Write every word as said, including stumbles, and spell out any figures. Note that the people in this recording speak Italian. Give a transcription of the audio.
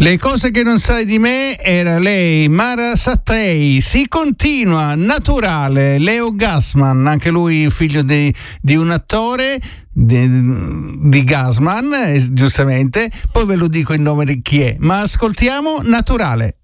Le cose che non sai di me era lei, Mara Sattei. Si continua, Naturale, Leo Gassman, anche lui figlio di, di un attore di, di Gassman, eh, giustamente, poi ve lo dico il nome di chi è, ma ascoltiamo Naturale.